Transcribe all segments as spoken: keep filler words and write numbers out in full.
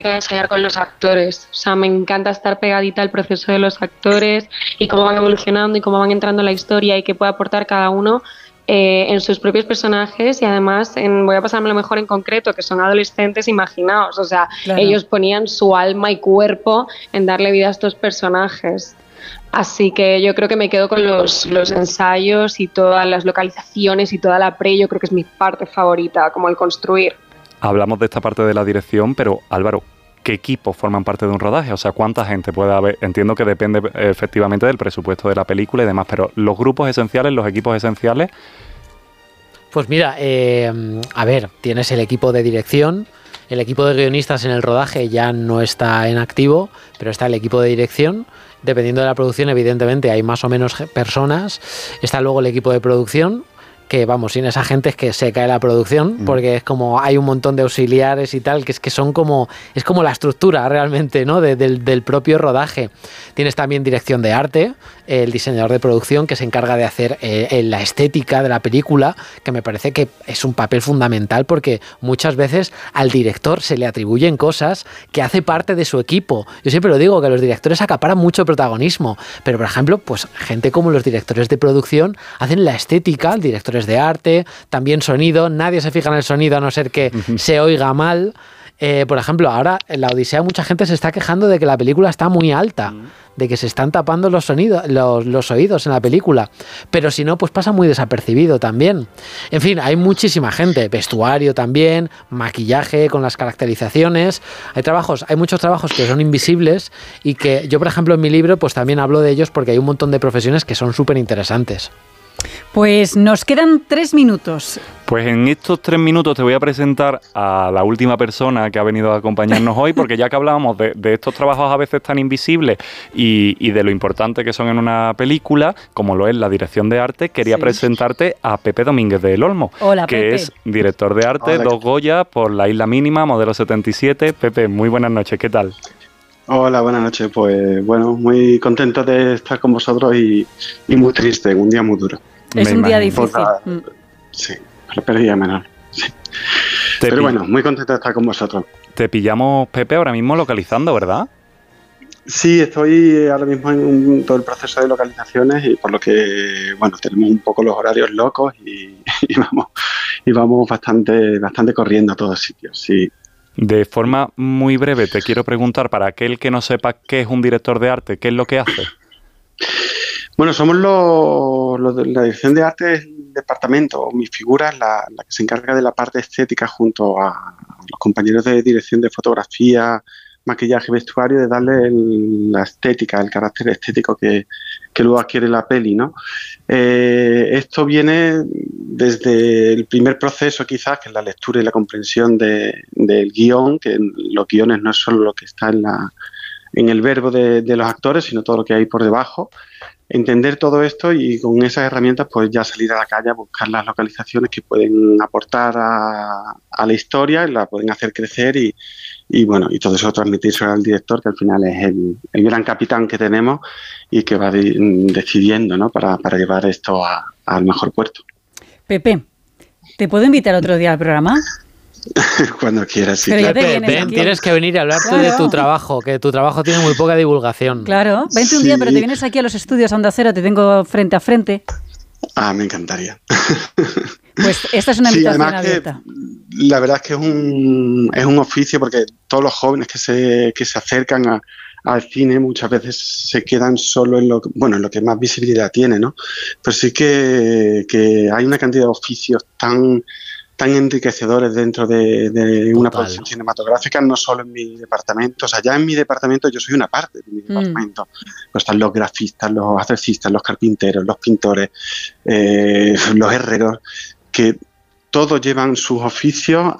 ensayar con los actores. O sea, me encanta estar pegadita al proceso de los actores y cómo van evolucionando y cómo van entrando en la historia y qué puede aportar cada uno eh, en sus propios personajes. Y además en, voy a pasarme lo mejor en concreto, que son adolescentes, imaginaos. O sea, claro, ellos ponían su alma y cuerpo en darle vida a estos personajes. Así que yo creo que me quedo con los, los ensayos y todas las localizaciones y toda la pre. Yo creo que es mi parte favorita, como el construir. Hablamos de esta parte de la dirección, pero Álvaro, ¿qué equipos forman parte de un rodaje? O sea, ¿cuánta gente puede haber? Entiendo que depende efectivamente del presupuesto de la película y demás, pero los grupos esenciales, los equipos esenciales... Pues mira, eh, a ver, tienes el equipo de dirección, el equipo de guionistas en el rodaje ya no está en activo, pero está el equipo de dirección. Dependiendo de la producción, evidentemente, hay más o menos personas. Está luego el equipo de producción, que vamos, sin esa gente es que se cae la producción, porque es como hay un montón de auxiliares y tal, que es que son como, es como la estructura realmente, ¿no? De, del, del propio rodaje. Tienes también dirección de arte, el diseñador de producción que se encarga de hacer eh, la estética de la película, que me parece que es un papel fundamental porque muchas veces al director se le atribuyen cosas que hace parte de su equipo. Yo siempre lo digo, que los directores acaparan mucho protagonismo, pero por ejemplo, pues gente como los directores de producción hacen la estética, directores de arte, también sonido, nadie se fija en el sonido a no ser que se oiga mal. Eh, por ejemplo, ahora en la Odisea mucha gente se está quejando de que la película está muy alta, de que se están tapando los sonidos, los, los oídos en la película, pero si no, pues pasa muy desapercibido también. En fin, hay muchísima gente, vestuario también, maquillaje con las caracterizaciones, hay trabajos, hay muchos trabajos que son invisibles y que yo, por ejemplo, en mi libro, pues también hablo de ellos porque hay un montón de profesiones que son súper interesantes. Pues nos quedan tres minutos. Pues en estos tres minutos te voy a presentar a la última persona que ha venido a acompañarnos hoy, porque ya que hablábamos de, de estos trabajos a veces tan invisibles y, y de lo importante que son en una película, como lo es la dirección de arte, quería sí. presentarte a Pepe Domínguez del Olmo. Hola, que Pepe. Es director de arte, Hola. dos Goya por La Isla Mínima, modelo setenta y siete. Pepe, muy buenas noches, ¿qué tal? Hola, buenas noches. Pues bueno, muy contento de estar con vosotros y, y muy triste, un día muy duro. Es Me un día imagino. difícil. Por la- Sí, la pérdida menor. Sí. Te Pero pi- bueno, muy contento de estar con vosotros. Te pillamos, Pepe, ahora mismo localizando, ¿verdad? Sí, estoy ahora mismo en un- todo el proceso de localizaciones y por lo que, bueno, tenemos un poco los horarios locos y, y vamos y vamos bastante bastante corriendo a todos sitios, sí. De forma muy breve, te quiero preguntar, para aquel que no sepa qué es un director de arte, ¿qué es lo que hace? Bueno, somos los, los de la dirección de arte, es el departamento, o mi figura es la, la que se encarga de la parte estética junto a los compañeros de dirección de fotografía, maquillaje y vestuario, de darle el- la estética, el carácter estético que, que luego adquiere la peli, ¿no? Eh, esto viene desde el primer proceso quizás, que es la lectura y la comprensión de- del guión, que los guiones no es solo lo que está en, la, en el verbo de, de los actores, sino todo lo que hay por debajo. Entender todo esto y con esas herramientas pues ya salir a la calle a buscar las localizaciones que pueden aportar a, a la historia, la pueden hacer crecer y, y bueno, y todo eso transmitírselo al director, que al final es el, el gran capitán que tenemos y que va de- decidiendo, ¿no? para, para llevar esto a- al mejor puerto. Pepe, ¿te puedo invitar otro día al programa? Cuando quieras, sí. Pero ya claro. te Pepe, vienes ven, aquí. tienes que venir a hablarte Claro. de tu trabajo, que tu trabajo tiene muy poca divulgación. Claro, vente un Sí. día, pero te vienes aquí a los estudios a Onda Cero, te tengo frente a frente. Ah, me encantaría. Pues esta es una Sí, invitación además que abierta. la verdad es que es un, es un oficio porque todos los jóvenes que se, que se acercan a- al cine muchas veces se quedan solo en lo, que- bueno, en lo que más visibilidad tiene, ¿no? Pero sí que, que hay una cantidad de oficios tan, tan enriquecedores dentro de, de una Total. producción cinematográfica, no solo en mi departamento. O sea, ya en mi departamento yo soy una parte de mi departamento. Pues están los grafistas, los acercistas, los carpinteros, los pintores, eh, los herreros, que todos llevan sus oficios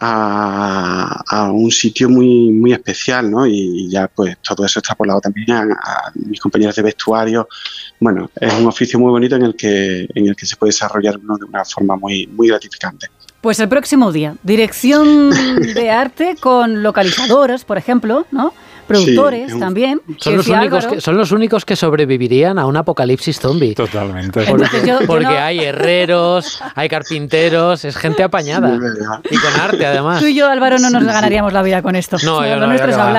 a, a un sitio muy, muy especial, ¿no? Y ya pues todo eso extrapolado también a, a mis compañeros de vestuario. Bueno, es un oficio muy bonito en el que, en el que se puede desarrollar uno de una forma muy, muy gratificante. Pues el próximo día, dirección de arte con localizadoras, por ejemplo, ¿no? Productores Sí, es un- también. Son que los, decía únicos Álvaro. que, son los únicos que sobrevivirían a un apocalipsis zombie. Totalmente. Porque, Entonces yo- yo porque no- hay herreros, hay carpinteros, es gente Sí, apañada. es verdad. Y con arte, además. Tú y yo, Álvaro, no nos ganaríamos la vida con esto. No, yo Lo no, nuestro yo es que va. hablar.